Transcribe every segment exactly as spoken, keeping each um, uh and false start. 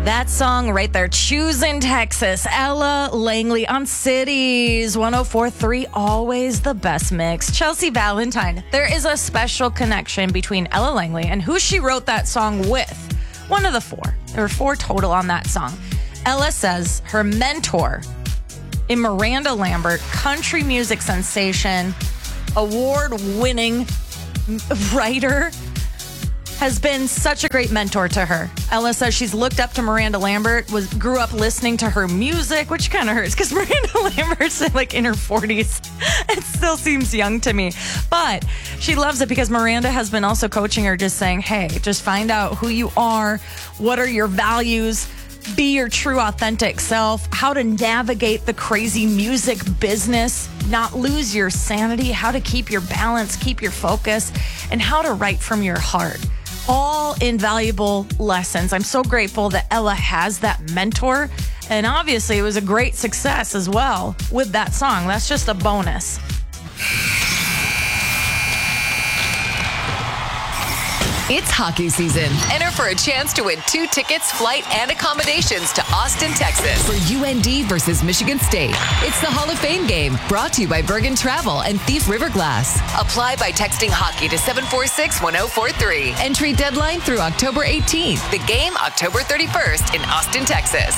That song right there, Choosing Texas, Ella Langley on Cities one oh four point three, always the best mix. Chelsea Valentine, there is a special connection between Ella Langley and who she wrote that song with. One of the four. There were four total on that song. Ella says her mentor in Miranda Lambert, country music sensation, award-winning writer, has been such a great mentor to her. Ella says she's looked up to Miranda Lambert, was grew up listening to her music, which kind of hurts because Miranda Lambert's like in her forties. It still seems young to me. But she loves it because Miranda has been also coaching her, just saying, hey, just find out who you are, what are your values, be your true authentic self, how to navigate the crazy music business, not lose your sanity, how to keep your balance, keep your focus, and how to write from your heart. All invaluable lessons. I'm so grateful that Ella has that mentor. And obviously, it was a great success as well with that song. That's just a bonus. It's hockey season. Enter for a chance to win two tickets, flight, and accommodations to Austin, Texas for U N D versus Michigan State. It's the Hall of Fame game, brought to you by Bergen Travel and Thief River Glass. Apply by texting hockey to seven four six, one oh four three. Entry deadline through October eighteenth. The game October thirty-first in Austin, Texas.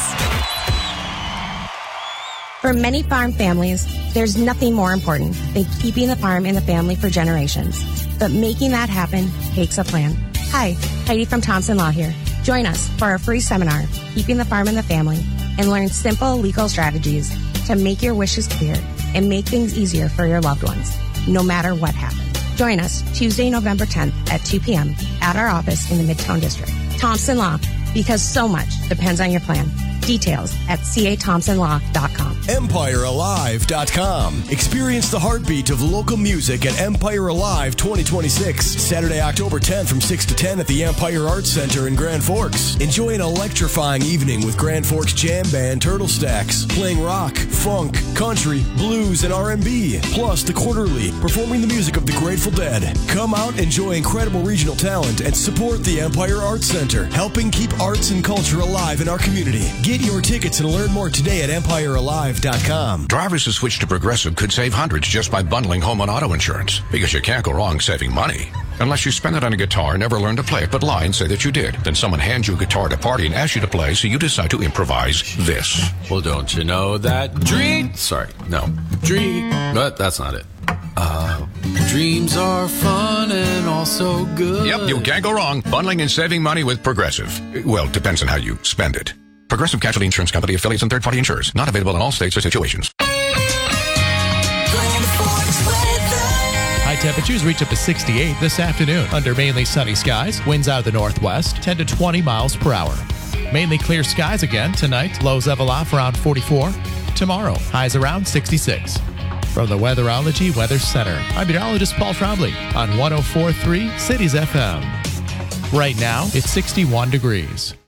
For many farm families, there's nothing more important than keeping the farm in the family for generations. But making that happen takes a plan. Hi, Heidi from Thompson Law here. Join us for our free seminar, Keeping the Farm in the Family, and learn simple legal strategies to make your wishes clear and make things easier for your loved ones, no matter what happens. Join us Tuesday, November tenth at two p.m. at our office in the Midtown District. Thompson Law, because so much depends on your plan. Details at c a thompson law dot com. empire alive dot com. Experience the heartbeat of local music at Empire Alive twenty twenty-six. Saturday, October tenth from six to ten at the Empire Arts Center in Grand Forks. Enjoy an electrifying evening with Grand Forks jam band Turtle Stacks, playing rock, funk, country, blues, and R and B. Plus, the Quarterly, performing the music of the Grateful Dead. Come out, enjoy incredible regional talent, and support the Empire Arts Center, helping keep arts and culture alive in our community. Get your tickets and learn more today at empire alive dot com. Drivers who switch to Progressive could save hundreds just by bundling home and auto insurance, because you can't go wrong saving money. Unless you spend it on a guitar and never learn to play it, but lie and say that you did. Then someone hands you a guitar at a party and asks you to play, so you decide to improvise this. Well, don't you know that dream... Sorry, no. Dream... But that's not it. Uh, dreams are fun and also good. Yep, you can't go wrong bundling and saving money with Progressive. Well, depends on how you spend it. Progressive Casualty Insurance Company, affiliates, and third-party insurers. Not available in all states or situations. High temperatures reach up to sixty-eight this afternoon under mainly sunny skies. Winds out of the northwest, ten to twenty miles per hour. Mainly clear skies again tonight. Lows level off around forty-four. Tomorrow, highs around sixty-six. From the Weatherology Weather Center, I'm meteorologist Paul Trombley on one oh four point three Cities F M. Right now, it's sixty-one degrees.